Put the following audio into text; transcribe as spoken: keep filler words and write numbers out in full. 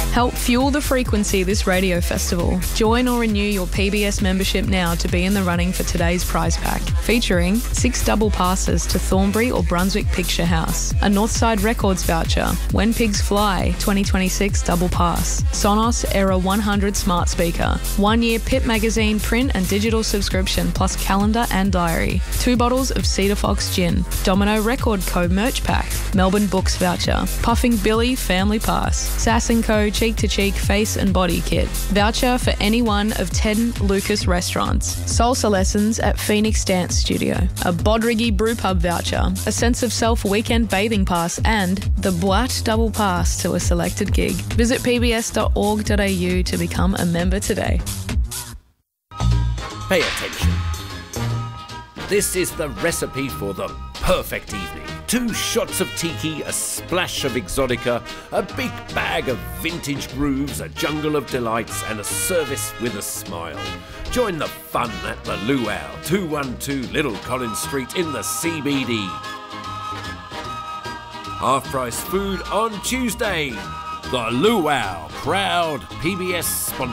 Help fuel the frequency this radio festival. Join or renew your P B S membership now to be in the running for today's prize pack, featuring six double passes to Thornbury or Brunswick Picture House, a Northside Records voucher, When Pigs Fly twenty twenty-six double pass, Sonos Era one hundred smart speaker, one year Pip Magazine print and digital subscription plus calendar and diary, two bottles of Cedar Fox gin, Domino Record Co merch pack, Melbourne Books voucher, Puffing Billy family pass, Sass and Co cheek to cheek face and body kit, voucher for any one of ten Lucas restaurants, salsa lessons at Phoenix Dance Studio, a Bodrigi Brew Pub voucher, a Sense of Self weekend bathing pass and the Blat double pass to a selected gig. Visit p b s dot org dot a u to become a member today. Pay attention. This is the recipe for the perfect evening. Two shots of tiki, a splash of exotica, a big bag of vintage grooves, a jungle of delights, and a service with a smile. Join the fun at the Luau, two one two Little Collins Street in the C B D. Half-price food on Tuesday. The Luau, proud P B S sponsor.